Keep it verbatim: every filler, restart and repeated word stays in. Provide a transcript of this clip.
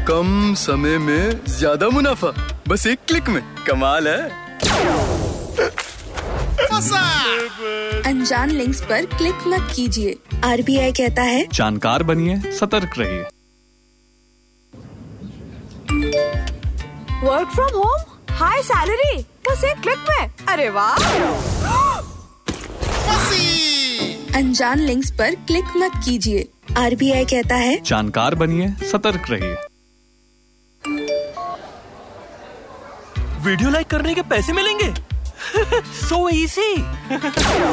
कम समय में ज्यादा मुनाफा, बस एक क्लिक में। कमाल है। अनजान लिंक्स पर क्लिक मत कीजिए। आरबीआई कहता है जानकार बनिए, सतर्क रहिए। Work from home, high salary, बस एक क्लिक में। अरे वाह। अनजान लिंक्स पर क्लिक मत कीजिए। आरबीआई कहता है जानकार बनिए, सतर्क रहिए। वीडियो लाइक करने के पैसे मिलेंगे। So easy.